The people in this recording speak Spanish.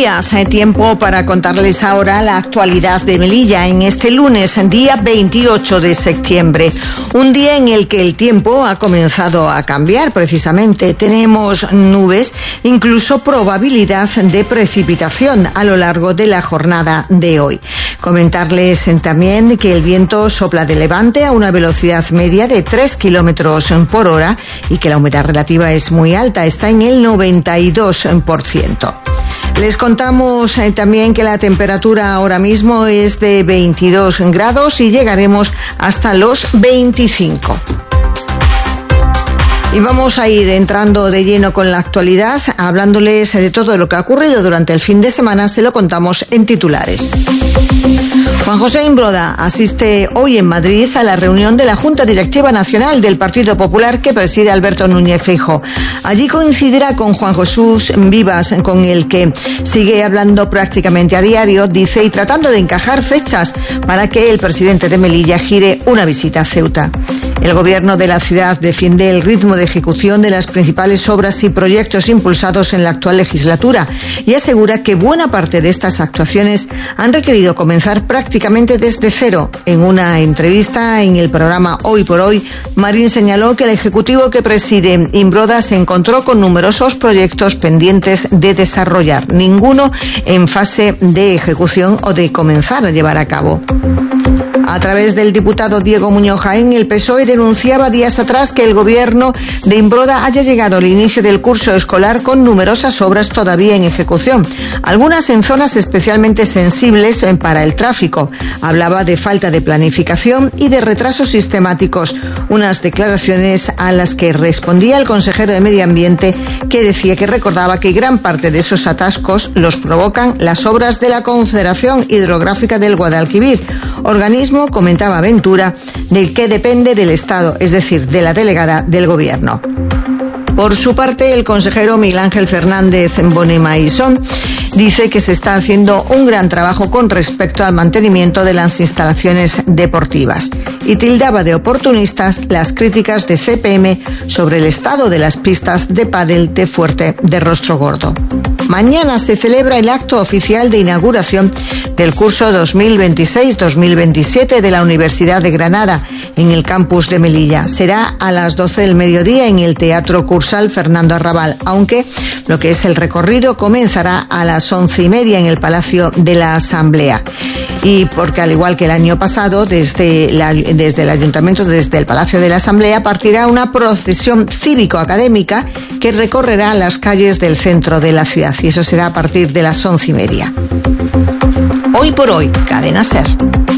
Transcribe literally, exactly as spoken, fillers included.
días. Hay tiempo para contarles ahora la actualidad de Melilla en este lunes, día veintiocho de septiembre. Un día en el que el tiempo ha comenzado a cambiar precisamente. Tenemos nubes, incluso probabilidad de precipitación a lo largo de la jornada de hoy. Comentarles también que el viento sopla de levante a una velocidad media de tres kilómetros por hora y que la humedad relativa es muy alta, está en el noventa y dos por ciento. Les contamos eh, también que la temperatura ahora mismo es de veintidós grados y llegaremos hasta los veinticinco. Y vamos a ir entrando de lleno con la actualidad, hablándoles de todo lo que ha ocurrido durante el fin de semana. Se lo contamos en titulares. Juan José Imbroda asiste hoy en Madrid a la reunión de la Junta Directiva Nacional del Partido Popular que preside Alberto Núñez Feijóo. Allí coincidirá con Juan Jesús Vivas, con el que sigue hablando prácticamente a diario, dice, y tratando de encajar fechas para que el presidente de Melilla gire una visita a Ceuta. El gobierno de la ciudad defiende el ritmo de ejecución de las principales obras y proyectos impulsados en la actual legislatura y asegura que buena parte de estas actuaciones han requerido comenzar prácticamente desde cero. En una entrevista en el programa Hoy por Hoy, Marín señaló que el ejecutivo que preside Imbroda se encontró con numerosos proyectos pendientes de desarrollar, ninguno en fase de ejecución o de comenzar a llevar a cabo. A través del diputado Diego Muñoz Jaén, el P S O E denunciaba días atrás que el gobierno de Imbroda haya llegado al inicio del curso escolar con numerosas obras todavía en ejecución, algunas en zonas especialmente sensibles para el tráfico. Hablaba de falta de planificación y de retrasos sistemáticos, unas declaraciones a las que respondía el consejero de Medio Ambiente, que decía que recordaba que gran parte de esos atascos los provocan las obras de la Confederación Hidrográfica del Guadalquivir, organismo, comentaba Ventura, del que depende del Estado, es decir, de la delegada del Gobierno. Por su parte, el consejero Miguel Ángel Fernández Bonemaisón dice que se está haciendo un gran trabajo con respecto al mantenimiento de las instalaciones deportivas y tildaba de oportunistas las críticas de C P M sobre el estado de las pistas de pádel de Fuerte de Rostro Gordo. Mañana se celebra el acto oficial de inauguración del curso dos mil veintiséis dos mil veintisiete de la Universidad de Granada en el campus de Melilla. Será a las doce del mediodía en el Teatro Cursal Fernando Arrabal, aunque lo que es el recorrido comenzará a las once y media en el Palacio de la Asamblea. Y porque al igual que el año pasado, desde, la, desde el Ayuntamiento, desde el Palacio de la Asamblea, partirá una procesión cívico-académica que recorrerá las calles del centro de la ciudad, y eso será a partir de las once y media. Hoy por hoy, Cadena SER.